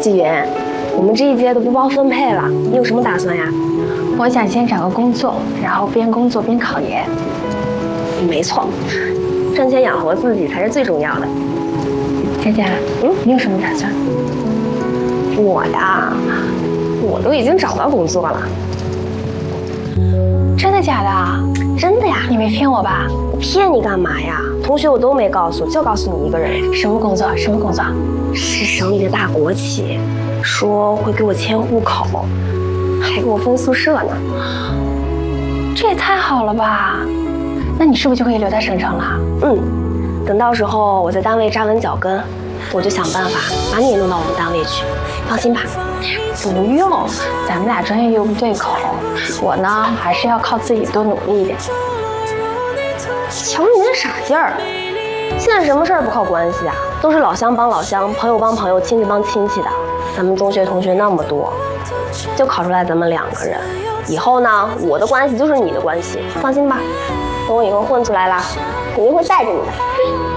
纪元，我们这一届都不包分配了，你有什么打算呀？ 我想先找个工作，然后边工作边考研。 没错，赚钱养活自己才是最重要的。 佳佳，你有什么打算？ 我呀，我都已经找到工作了。 真的假的？ 真的呀， 你没骗我吧？ 我骗你干嘛呀？同学我都没告诉，就告诉你一个人。 什么工作？什么工作？ 是省里的大国企，说会给我迁户口，还给我分宿舍呢。 这也太好了吧？那你是不是就可以留在省城了？ 等到时候我在单位扎稳脚跟，我就想办法把你也弄到我们单位去。放心吧。 不用，咱们俩专业又不对口，我呢还是要靠自己多努力一点。 瞧你那傻劲儿！现在什么事儿不靠关系啊？都是老乡帮老乡，朋友帮朋友，亲戚帮亲戚的。咱们中学同学那么多，就考出来咱们2个人。以后呢，我的关系就是你的关系，放心吧。等我以后混出来了，肯定会带着你的。